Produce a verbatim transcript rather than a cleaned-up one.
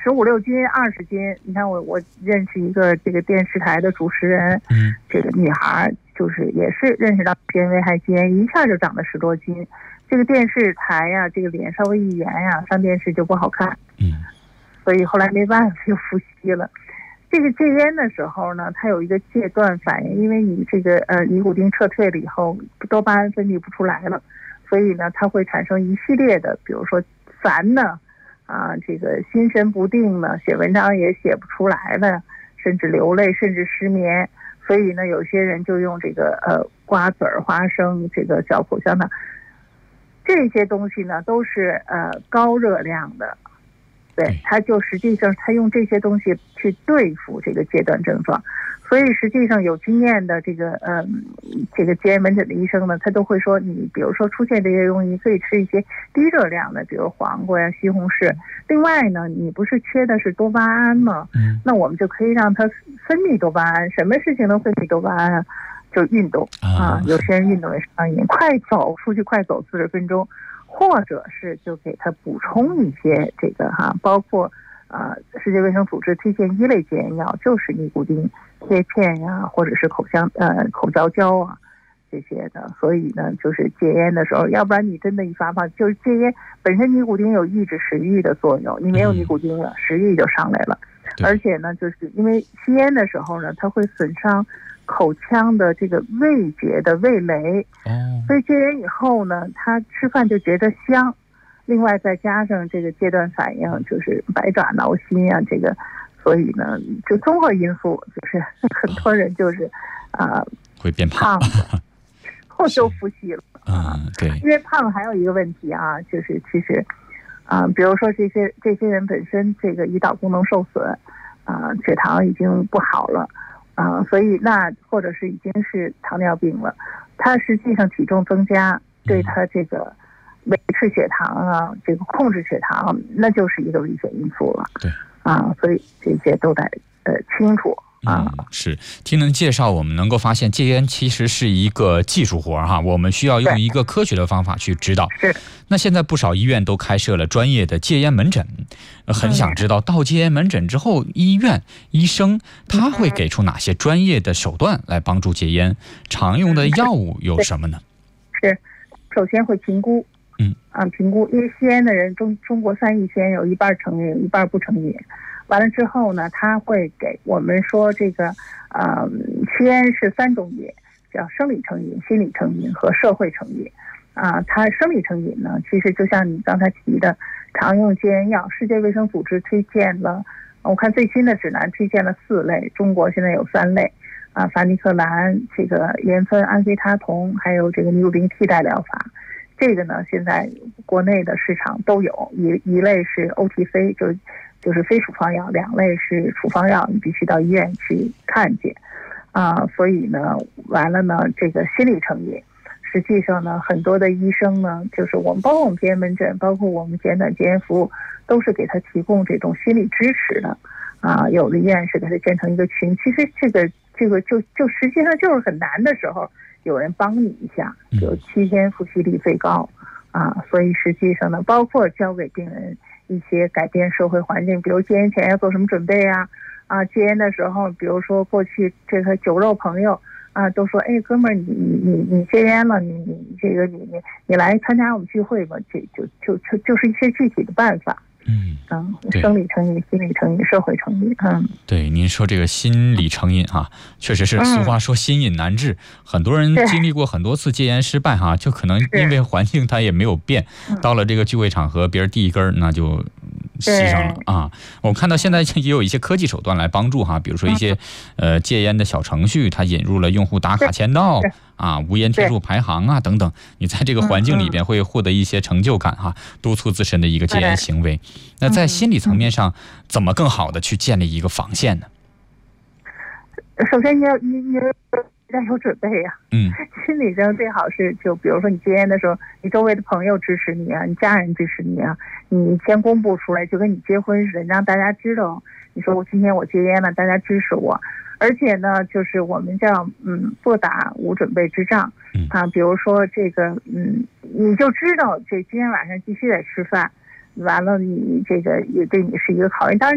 十五六斤、二十斤。你看我我认识一个这个电视台的主持人， 嗯， 这个女孩就是也是认识到戒烟危害戒烟，一下就长了十多斤。这个电视台呀、啊，这个脸稍微一圆呀、啊，上电视就不好看。 嗯， 所以后来没办法就服吸了。这个戒烟的时候呢，它有一个戒断反应，因为你这个呃尼古丁撤退了以后，多巴胺分泌不出来了，所以呢，它会产生一系列的，比如说烦呢，啊，这个心神不定呢，写文章也写不出来了，甚至流泪，甚至失眠。所以呢，有些人就用这个呃瓜子儿、花生、这个小藿香糖，这些东西呢都是呃高热量的。对，他就实际上他用这些东西去对付这个戒断症状，所以实际上有经验的这个嗯这个戒烟门诊的医生呢，他都会说，你比如说出现这些东西，可以吃一些低热量的，比如黄瓜呀、西红柿。另外呢，你不是缺的是多巴胺吗？ 嗯， 那我们就可以让它分泌多巴胺。什么事情能分泌多巴胺啊？就运动啊，有些人运动也上瘾，快走出去，快走四十分钟。或者是就给他补充一些这个哈，包括啊、呃，世界卫生组织推荐一类戒烟药，就是尼古丁贴片呀，或者是口香呃口嚼胶啊这些的。所以呢，就是戒烟的时候，要不然你真的一发胖，就是戒烟本身尼古丁有抑制食欲的作用，你没有尼古丁了，食欲就上来了。而且呢，就是因为吸烟的时候呢，它会损伤口腔的这个味觉的味蕾，所以戒烟以后呢，他吃饭就觉得香。另外再加上这个戒断反应，就是百爪挠心啊，这个，所以呢，就综合因素，就是很多人就是啊、呃、 会变胖， 后就服吸了啊、嗯。对， 因为胖还有一个问题啊，就是其实啊、呃，比如说这些这些人本身这个胰岛功能受损啊、呃，血糖已经不好了。啊、呃，所以那或者是已经是糖尿病了，他实际上体重增加对他这个维持血糖啊，这个控制血糖，那就是一个危险因素了。 对， 啊，所以这些都得呃清楚。 嗯，是听您介绍，我们能够发现戒烟其实是一个技术活哈，我们需要用一个科学的方法去指导。 是。 那现在不少医院都开设了专业的戒烟门诊，很想知道到戒烟门诊之后，医院医生他会给出哪些专业的手段来帮助戒烟？常用的药物有什么呢？ 是，首先会评估。 嗯啊，评估，因为吸烟的人中中国三亿吸烟有一半成瘾，有一半不成瘾。完了之后呢，他会给我们说这个，呃，吸烟是三种瘾，叫生理成瘾、心理成瘾和社会成瘾。啊，它生理成瘾呢，其实就像你刚才提的，常用戒烟药，世界卫生组织推荐了，我看最新的指南推荐了四类，中国现在有三类，啊，伐尼克兰、这个盐酚安非他酮，还有这个尼古丁替代疗法。这个呢，现在国内的市场都有，一一类是 O T C， 就就是非处方药，两类是处方药，你必须到医院去看见，啊，所以呢，完了呢，这个心理成瘾，实际上呢，很多的医生呢，就是我们包括我们戒烟门诊，包括我们简短戒烟服务，都是给他提供这种心理支持的，啊，有的医院是给他建成一个群，其实这个这个就就实际上就是很难的时候。有人帮你一下，有七天复习率最高啊，所以实际上呢，包括教给病人一些改变社会环境，比如戒烟前要做什么准备啊，啊，戒烟的时候，比如说过去这个酒肉朋友啊，都说，哎，哥们儿，你你你你戒烟了，你你这个你你你来参加我们聚会吧，这就就就就是一些具体的办法。 嗯嗯，生理成瘾、心理成瘾、社会成瘾。嗯， 对，您说这个心理成瘾哈、啊，确实是俗话说心瘾难治，嗯、很多人经历过很多次戒烟失败哈、啊，就可能因为环境它也没有变，到了这个聚会场合，别人递一根那就吸上了啊。我看到现在也有一些科技手段来帮助哈，比如说一些呃戒烟的小程序，它引入了用户打卡签到。啊，无烟天数排行啊，等等，你在这个环境里边会获得一些成就感哈、啊，督促自身的一个戒烟行为。那在心理层面上，怎么更好的去建立一个防线呢？ 首先你要你你要有准备呀、啊，嗯，心理上最好是就比如说你戒烟的时候，你周围的朋友支持你啊，你家人支持你啊，你先公布出来，就跟你结婚似的，让大家知道，你说我今天我戒烟了，大家支持我。而且呢，就是我们叫嗯不打无准备之仗啊，比如说这个嗯，你就知道这今天晚上必须得吃饭，完了你这个也对你是一个考验。当然。